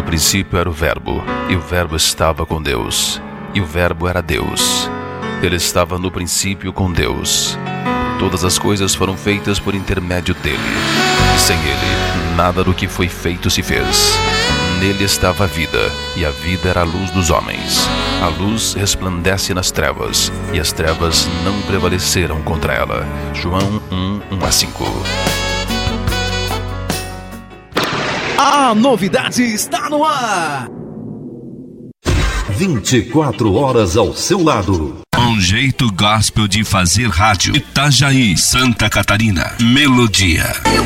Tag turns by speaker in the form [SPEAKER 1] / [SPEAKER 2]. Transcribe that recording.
[SPEAKER 1] No princípio era o Verbo, e o Verbo estava com Deus, e o Verbo era Deus. Ele estava no princípio com Deus. Todas as coisas foram feitas por intermédio dele. Sem ele, nada do que foi feito se fez. Nele estava a vida, e a vida era a luz dos homens. A luz resplandece nas trevas, e as trevas não prevaleceram contra ela. João 1:1-5.
[SPEAKER 2] A novidade está no ar!
[SPEAKER 3] 24 horas ao seu lado.
[SPEAKER 4] Um jeito gospel de fazer rádio. Itajaí, Santa Catarina. Melodia.